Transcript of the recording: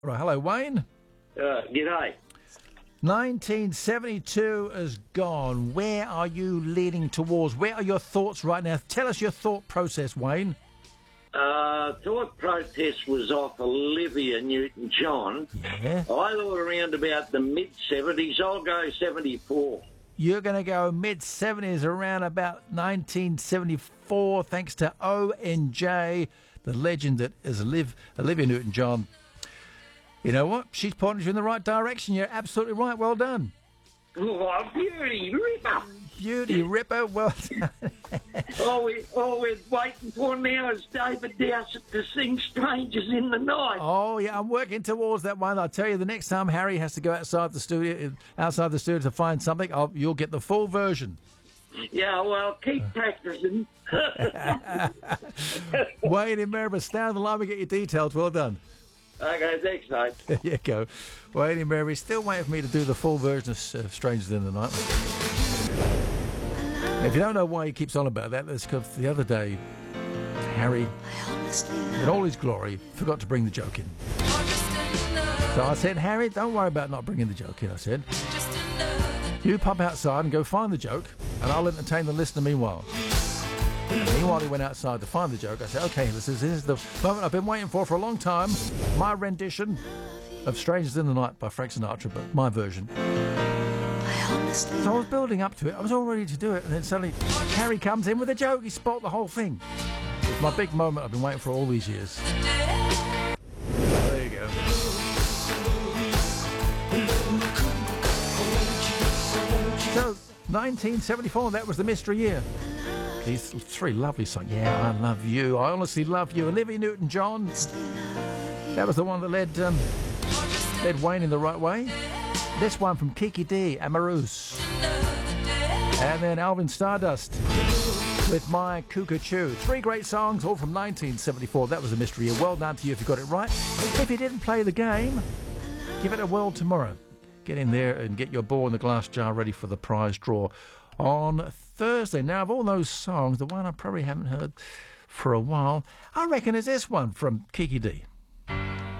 Right, hello, Wayne. G'day. 1972 is gone. Where are you leaning towards? Where are your thoughts right now? Tell us your thought process, Wayne. Thought protest was off Olivia Newton-John. Yeah. I thought around about the mid-70s. I'll go 74. You're going to go mid-70s, around about 1974, thanks to ONJ, the legend that is Olivia Newton-John. You know what? She's pointing you in the right direction. You're absolutely right. Well done. Oh, beauty ripper. Beauty ripper. Well done. All we're waiting for now is David Dowsett to sing Strangers in the Night. Oh, yeah, I'm working towards that one. I'll tell you, the next time Harry has to go outside the studio to find something, you'll get the full version. Yeah, well, keep practicing. Wayne in Maryborough, stay on the line and get your details. Well done. Okay, thanks, mate. There you go. Wayne in Maryborough, still waiting for me to do the full version of Strangers in the Night. If you don't know why he keeps on about that, that's because the other day, Harry, in all his glory, forgot to bring the joke in. So I said, Harry, don't worry about not bringing the joke in, I said. You pop outside and go find the joke, and I'll entertain the listener meanwhile. Meanwhile, he went outside to find the joke. I said, okay, this is the moment I've been waiting for a long time. My rendition of Strangers in the Night by Frank Sinatra, but my version. So I was building up to it. I was all ready to do it. And then suddenly, Harry comes in with a joke. He spoilt the whole thing. It's my big moment I've been waiting for all these years. There you go. So, 1974, that was the mystery year. These three lovely songs. Yeah, I love you. I honestly love you. Olivia Newton-John. That was the one that led Wayne in the right way. This one from Kiki D, Amorous. And then Alvin Stardust with My Cuckoo. Three great songs, all from 1974. That was the mystery year. Well done to you if you got it right. If you didn't play the game, give it a whirl tomorrow. Get in there and get your ball in the glass jar ready for the prize draw on Thursday. Now, of all those songs, the one I probably haven't heard for a while, I reckon is this one from Kiki D.